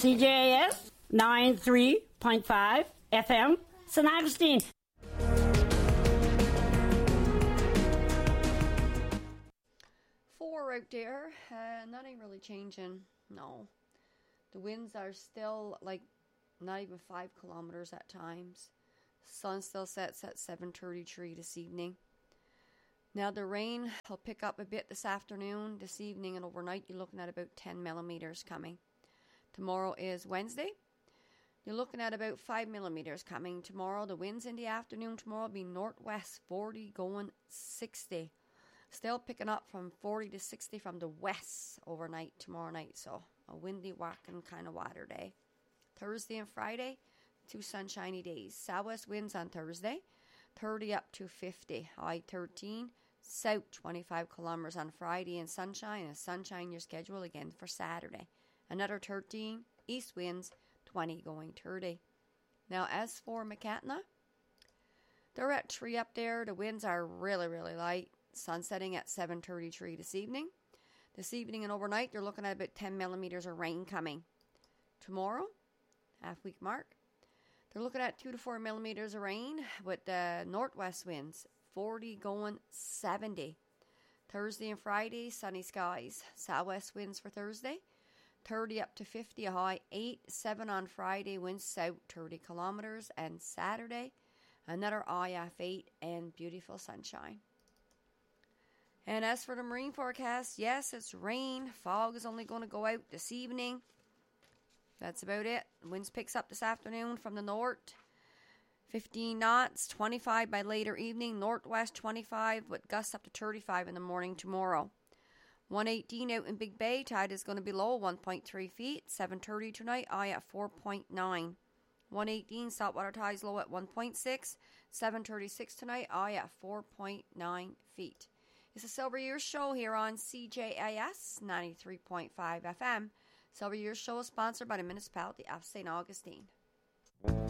CJAS 93.5 FM, St. Augustine. Four out there, nothing really changing, no. The winds are still like not even 5 kilometers at times. Sun still sets at 7:33 this evening. Now the rain will pick up a bit this afternoon, this evening, and overnight you're looking at about 10 millimeters coming. Tomorrow is Wednesday. You're looking at about 5 millimeters coming tomorrow. The winds in the afternoon tomorrow will be northwest 40 going 60. Still picking up from 40 to 60 from the west overnight tomorrow night. So a windy, whacking kind of water day. Thursday and Friday, 2 sunshiny days. Southwest winds on Thursday, 30 up to 50. High 13. South 25 kilometers on Friday and sunshine. And sunshine your schedule again for Saturday. Another 13. East winds, 20 going 30. Now as for Macatna, they're at 3 up there. The winds are really, really light. Sun setting at 7:33 this evening. This evening and overnight, you're looking at about 10 millimeters of rain coming. Tomorrow, half-week mark, they're looking at 2 to 4 millimeters of rain with the northwest winds, 40 going 70. Thursday and Friday, sunny skies. Southwest winds for Thursday, 30 up to 50, a high 8, 7 on Friday, winds south 30 kilometers. And Saturday, another IF8 and beautiful sunshine. And as for the marine forecast, yes, it's rain. Fog is only going to go out this evening. That's about it. Winds picks up this afternoon from the north. 15 knots, 25 by later evening. Northwest 25 with gusts up to 35 in the morning tomorrow. 118 out in Big Bay. Tide is going to be low, 1.3 feet. 7:30 tonight, eye at 4.9. 118 saltwater tides low at 1.6. 7:36 tonight, eye at 4.9 feet. It's a Silver Years Show here on CJAS 93.5 FM. Silver Years Show is sponsored by the Municipality of St. Augustine.